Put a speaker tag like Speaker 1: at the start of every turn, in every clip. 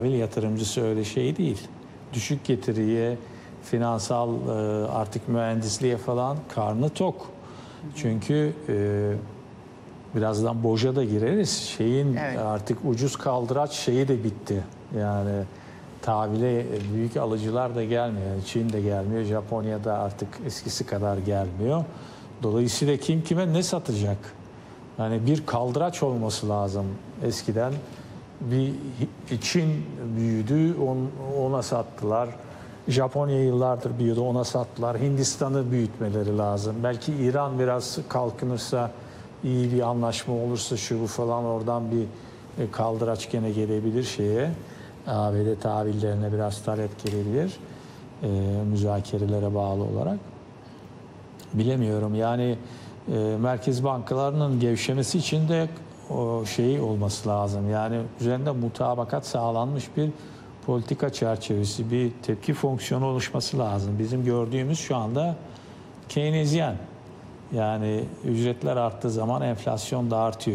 Speaker 1: yatırımcısı öyle şey değil. Düşük getiriye, finansal artık mühendisliğe falan karnı tok. Çünkü birazdan boja da gireriz.
Speaker 2: Evet.
Speaker 1: Artık ucuz kaldıraç şeyi de bitti. Yani tahvile büyük alıcılar da gelmiyor. Çin de gelmiyor. Japonya'da artık eskisi kadar gelmiyor. Dolayısıyla kim kime ne satacak? Yani bir kaldıraç olması lazım. Eskiden bir Çin büyüdü, ona sattılar. Japonya yıllardır büyüdü, ona sattılar. Hindistan'ı büyütmeleri lazım. Belki İran biraz kalkınırsa, iyi bir anlaşma olursa şu bu falan, oradan bir kaldıraç gene gelebilir şeye. ABD tahvillerine biraz talep gelebilir. Müzakerelere bağlı olarak. Bilemiyorum yani, merkez bankalarının gevşemesi için de o şey olması lazım. Yani üzerinde mutabakat sağlanmış bir politika çerçevesi, bir tepki fonksiyonu oluşması lazım. Bizim gördüğümüz şu anda Keynesyen. Yani ücretler arttığı zaman enflasyon da artıyor.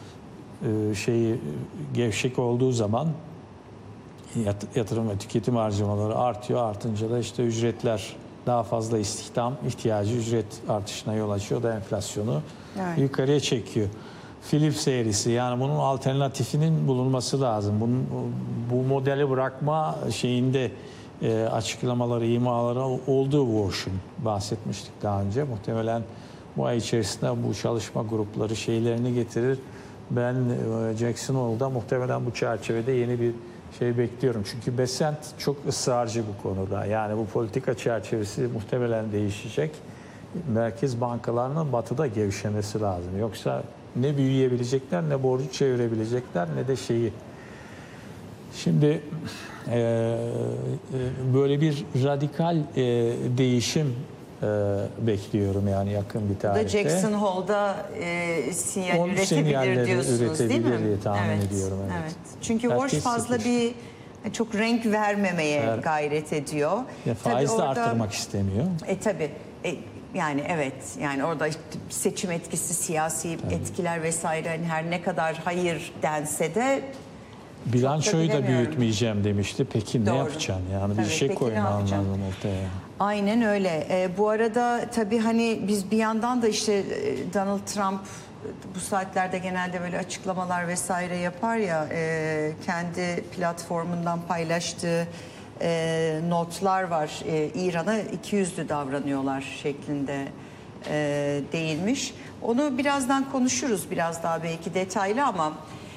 Speaker 1: Gevşek olduğu zaman yatırım ve tüketim harcamaları artıyor. Artınca da işte ücretler, daha fazla istihdam ihtiyacı ücret artışına yol açıyor. O da enflasyonu yukarıya çekiyor. Philips eğrisi, yani bunun alternatifinin bulunması lazım. Bu modeli bırakma şeyinde açıklamaları, imaları oldu Walsh'un. Bahsetmiştik daha önce. Muhtemelen bu ay içerisinde bu çalışma grupları şeylerini getirir. Ben Jackson Hole'da muhtemelen bu çerçevede yeni bir şey bekliyorum. Çünkü Bessent çok ısrarcı bu konuda. Yani bu politika çerçevesi muhtemelen değişecek. Merkez bankalarının batıda gevşemesi lazım. Yoksa ne büyüyebilecekler, ne borcu çevirebilecekler, ne de şeyi. Şimdi böyle bir radikal değişim bekliyorum yani yakın bir tarihte.
Speaker 2: Bu da Jackson Hole'da sinyal üretebilir diyorsunuz, değil mi?
Speaker 1: Diye tahmin ediyorum. Evet.
Speaker 2: Çünkü Walsh fazla bir çok renk vermemeye gayret ediyor.
Speaker 1: Faiz de artırmak istemiyor.
Speaker 2: Tabii. Yani evet, yani orada seçim etkisi, siyasi etkiler vesaire, hani her ne kadar hayır dense de
Speaker 1: bilançoyu da büyütmeyeceğim demişti. Peki ne yapacaksın? Yani bir şey koyman lazım ortaya.
Speaker 2: Aynen öyle. Bu arada tabii hani biz bir yandan da işte Donald Trump bu saatlerde genelde böyle açıklamalar vesaire yapar ya, kendi platformundan paylaştığı notlar var. İran'a ikiyüzlü davranıyorlar şeklinde değinmiş. Onu birazdan konuşuruz, biraz daha belki detaylı ama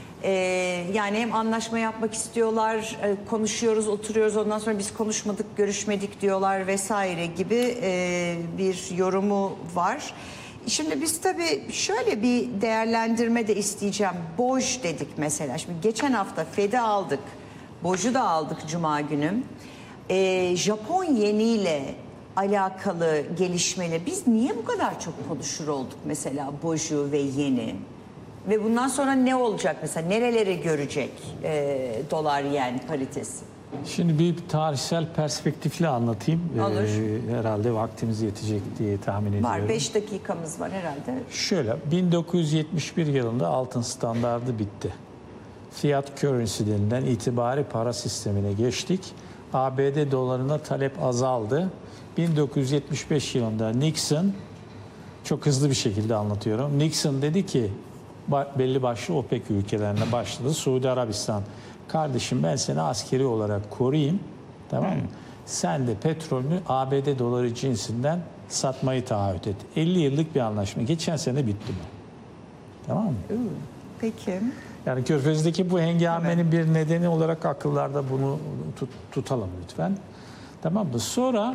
Speaker 2: yani hem anlaşma yapmak istiyorlar, konuşuyoruz, oturuyoruz, ondan sonra biz konuşmadık, görüşmedik diyorlar vesaire gibi bir yorumu var. Şimdi biz tabii şöyle bir değerlendirme de isteyeceğim. BOJ dedik mesela. Şimdi geçen hafta Fed'i aldık. BOJ'u da aldık Cuma günü. Japon yeniyle alakalı gelişmeyle biz niye bu kadar çok konuşur olduk mesela BOJ'u ve yeni? Ve bundan sonra ne olacak mesela? Nereleri görecek dolar yen paritesi?
Speaker 1: Şimdi bir tarihsel perspektifle anlatayım. Herhalde vaktimiz yetecek diye tahmin ediyorum.
Speaker 2: Var, 5 dakikamız var herhalde.
Speaker 1: Şöyle, 1971 yılında altın standardı bitti. Fiat currency denilen itibari para sistemine geçtik. ABD dolarına talep azaldı. 1975 yılında Nixon, çok hızlı bir şekilde anlatıyorum. Nixon dedi ki, belli başlı OPEC ülkelerine başladı. Suudi Arabistan, kardeşim ben seni askeri olarak koruyayım, tamam mı? Sen de petrolünü ABD doları cinsinden satmayı taahhüt et. 50 yıllık bir anlaşma. Geçen sene bitti bu. Tamam mı?
Speaker 2: Peki.
Speaker 1: Yani Körfez'deki bu hengamenin bir nedeni olarak akıllarda bunu tutalım lütfen. Tamam mı? Sonra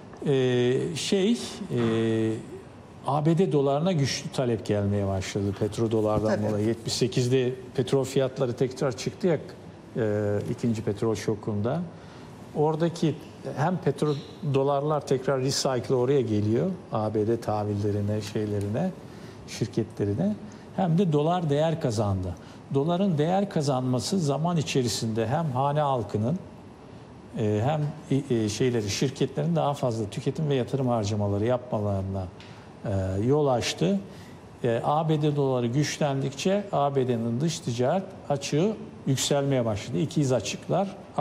Speaker 1: ABD dolarına güçlü talep gelmeye başladı petrodolardan dolayı. 78'de petrol fiyatları tekrar çıktı ya, ikinci petrol şokunda. Oradaki hem petrodolarlar tekrar recycle oraya geliyor, ABD tahvillerine, şirketlerine, hem de dolar değer kazandı. Doların değer kazanması zaman içerisinde hem hane halkının hem şirketlerin daha fazla tüketim ve yatırım harcamaları yapmalarına yol açtı. ABD doları güçlendikçe ABD'nin dış ticaret açığı yükselmeye başladı. İkiz açıklar